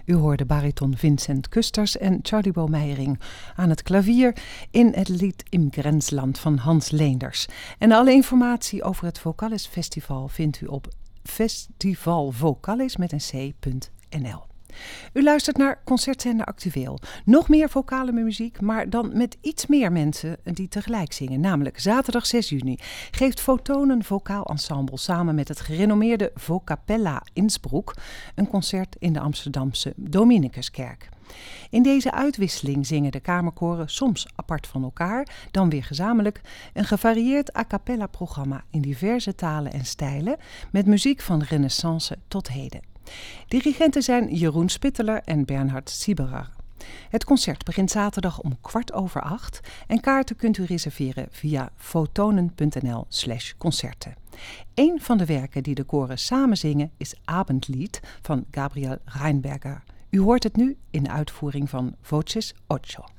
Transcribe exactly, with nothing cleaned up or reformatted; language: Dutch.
U hoorde bariton Vincent Kusters en Charlie Bouwmeijering aan het klavier in het lied Im Grensland van Hans Leenders. En alle informatie over het Vocalis Festival vindt u op festivalvocalis met een c punt n l. U luistert naar Concertzender Actueel. Nog meer vocale muziek, maar dan met iets meer mensen die tegelijk zingen. Namelijk zaterdag zes juni geeft Fotonen Vocaal Ensemble samen met het gerenommeerde Vocapella Innsbruck een concert in de Amsterdamse Dominicuskerk. In deze uitwisseling zingen de kamerkoren soms apart van elkaar, dan weer gezamenlijk, een gevarieerd a cappella programma in diverse talen en stijlen met muziek van renaissance tot heden. Dirigenten zijn Jeroen Spitteler en Bernhard Sieberer. Het concert begint zaterdag om kwart over acht en kaarten kunt u reserveren via fotonen punt n l slash concerten. Een van de werken die de koren samen zingen is Abendlied van Gabriel Reinberger. U hoort het nu in de uitvoering van Voces Ocho.